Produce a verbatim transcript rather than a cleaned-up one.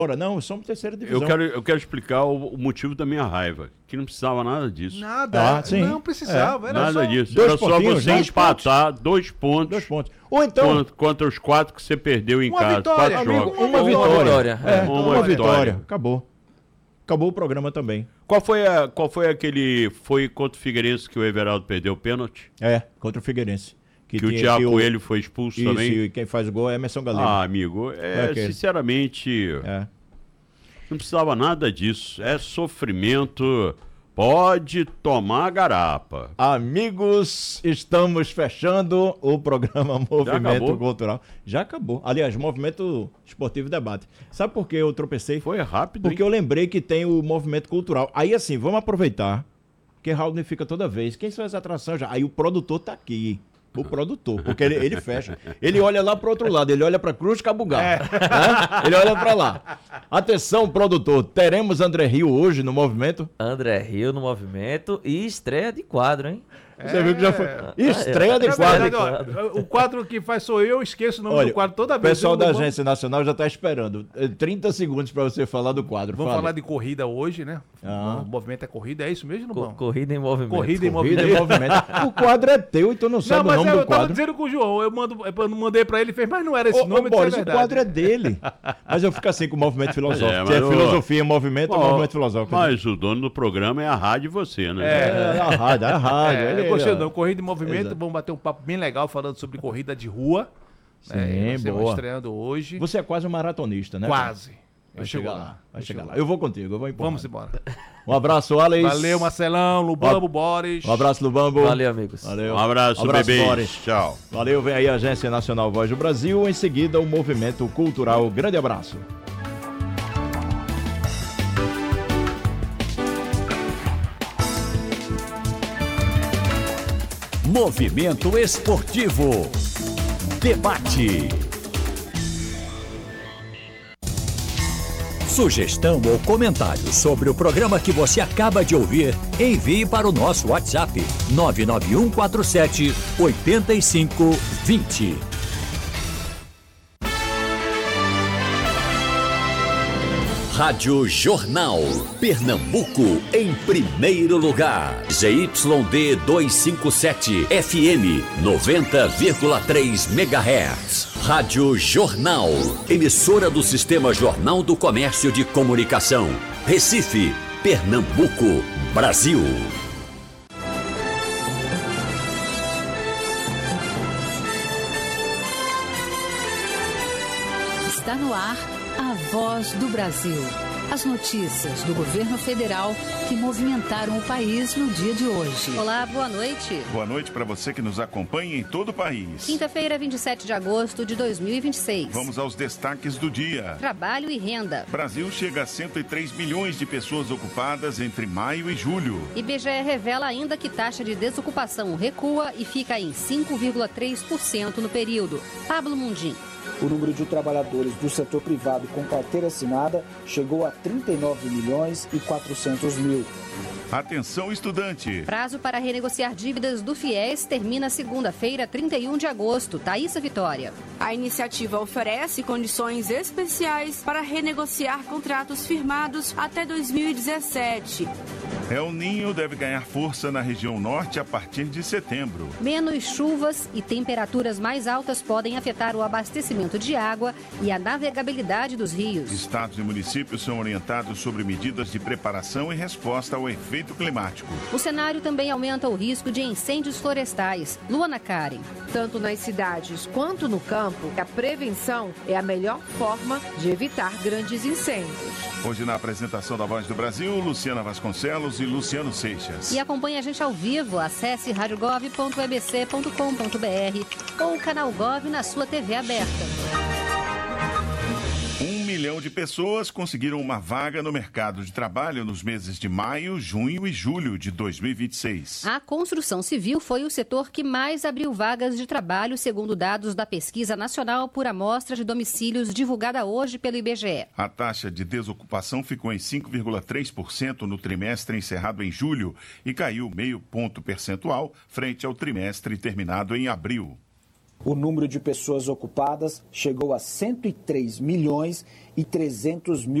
Ora, não, somos terceira divisão. Eu quero, eu quero explicar o, o motivo da minha raiva, que não precisava nada disso. Nada, Ah, sim. não precisava. É. Era Nada só... disso. dois Era só pontinhos, você dois empatar dois pontos, Dois pontos. Ou então, contra, contra os quatro que você perdeu em Uma casa. vitória, Quatro amigo, jogos. uma, Uma vitória. vitória. É, Uma uma, vitória. vitória. Acabou. Acabou o programa também. Qual foi, a, qual foi aquele... Foi contra o Figueirense que o Everaldo perdeu o pênalti? É, contra o Figueirense. Que, tinha- o Thiago que Coelho foi expulso Isso, também? e quem faz o gol é Emerson Galego. Ah, amigo, é, É aquele. sinceramente, É. não precisava nada disso. É sofrimento. Pode tomar garapa. Amigos, estamos fechando o programa Movimento acabou? Cultural. Já acabou. Aliás, Movimento Esportivo Debate. Sabe por que eu tropecei? Foi rápido, Porque hein? eu lembrei que tem o Movimento Cultural. Aí assim, vamos aproveitar, porque Raul fica toda vez. Quem são as atrações já? Aí o produtor tá aqui. O produtor, porque ele, ele fecha. Ele olha lá pro outro lado, ele olha pra Cruz Cabugá. É. Né? Ele olha pra lá. Atenção, produtor, teremos André Rio hoje no Movimento? André Rio no movimento e estreia de quadro, hein? Você viu que já foi. Estreia de Na quadro. verdade, ó, o quadro que faz sou eu, eu esqueço o nome Olha, do quadro toda o vez. pessoal Eu da não vou- Agência Nacional já está esperando. Eh, trinta segundos para você falar do quadro. Vamos Fale. falar de corrida hoje, né? Ah. O movimento é corrida, é isso mesmo, Co- Lobão? corrida em movimento. Corrida em Corrida movimento. em movimento. O quadro é teu e tu não Não, sabe o mas nome eu, do eu tava quadro. dizendo com o João, eu, mando, eu mandei pra ele, ele fez, mas não era esse Ô, nome, ô, eu disse, Boris, é o verdade. quadro é dele. Mas eu fico assim com o movimento filosófico. É, Se é mas, ô, filosofia, movimento, é Ó, movimento filosófico. Mas o dono do programa é a rádio e você, né? É, a rádio, a rádio. É, ele- eu gostei ele- do corrida em movimento, Exato. vamos bater um papo bem legal falando sobre corrida de rua. Sim, É, nós estamos boa. estreando hoje. Você é quase um maratonista, né? Quase. Vai Eu chego chegar lá. lá. Vai Eu chegar chego lá. Eu vou contigo, eu vou empurrar. Vamos embora. Um abraço, Alex. Valeu, Marcelão, Lubambo, Boris. Um abraço, Lubambo. Valeu, amigos. Valeu. Um abraço, bebês. Boris. Tchau. Valeu, vem aí a Agência Nacional Voz do Brasil. Em seguida, o Movimento Cultural. Grande abraço. Movimento Esportivo. Debate. Sugestão ou comentário sobre o programa que você acaba de ouvir, envie para o nosso WhatsApp nove nove um quatro sete oito cinco dois zero. Rádio Jornal. Pernambuco em primeiro lugar. Z Y D duzentos e cinquenta e sete, F M noventa vírgula três megahertz. Rádio Jornal. Emissora do Sistema Jornal do Comércio de Comunicação. Recife, Pernambuco, Brasil. Está no ar a Voz do Brasil. As notícias do governo federal que movimentaram o país no dia de hoje. Olá, boa noite. Boa noite para você que nos acompanha em todo o país. Quinta-feira, vinte e sete de agosto de dois mil e vinte e seis. Vamos aos destaques do dia. Trabalho e renda. Brasil chega a cento e três milhões de pessoas ocupadas entre maio e julho. I B G E revela ainda que taxa de desocupação recua e fica em cinco vírgula três por cento no período. Pablo Mundim. O número de trabalhadores do setor privado com carteira assinada chegou a trinta e nove milhões e quatrocentos mil. Atenção, estudante. Prazo para renegociar dívidas do FIES termina segunda-feira, trinta e um de agosto. Thaísa Vitória. A iniciativa oferece condições especiais para renegociar contratos firmados até dois mil e dezessete. El Ninho deve ganhar força na região norte a partir de setembro. Menos chuvas e temperaturas mais altas podem afetar o abastecimento de água e a navegabilidade dos rios. Estados e municípios são orientados sobre medidas de preparação e resposta ao efeito climático. O cenário também aumenta o risco de incêndios florestais. Luana Karen. Tanto nas cidades quanto no campo, a prevenção é a melhor forma de evitar grandes incêndios. Hoje, na apresentação da Voz do Brasil, Luciana Vasconcelos e Luciano Seixas. E acompanhe a gente ao vivo. Acesse rádio gov ponto e b c ponto com ponto b r ou o canal Gov na sua T V aberta. Um milhão de pessoas conseguiram uma vaga no mercado de trabalho nos meses de maio, junho e julho de dois mil e vinte e seis. A construção civil foi o setor que mais abriu vagas de trabalho, segundo dados da Pesquisa Nacional por Amostra de Domicílios, divulgada hoje pelo I B G E. A taxa de desocupação ficou em cinco vírgula três por cento no trimestre encerrado em julho e caiu meio ponto percentual frente ao trimestre terminado em abril. O número de pessoas ocupadas chegou a cento e três milhões e trezentos mil